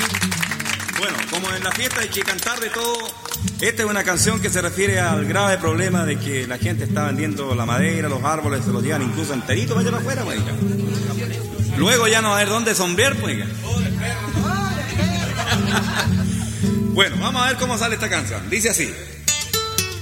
Bueno, como en la fiesta hay que cantar de todo, esta es una canción que se refiere al grave problema de que la gente está vendiendo la madera, los árboles, se los llevan incluso enteritos para allá afuera, pues. Luego ya no va a haber dónde sombrear, pues. Bueno, vamos a ver cómo sale esta canción. Dice así.